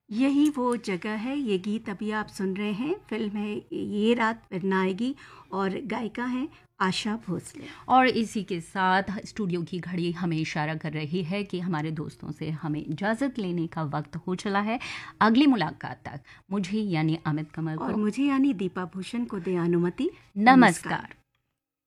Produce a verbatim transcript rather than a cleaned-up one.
यही वो जगह है। ये गीत अभी आप सुन रहे हैं, फिल्म है ये रात फिर ना आएगी और गायिका हैं आशा भोसले। और इसी के साथ स्टूडियो की घड़ी हमें इशारा कर रही है कि हमारे दोस्तों से हमें इजाज़त लेने का वक्त हो चला है। अगली मुलाकात तक मुझे यानी अमित कमल और को मुझे यानी दीपा भूषण को दे अनुमति। नमस्कार।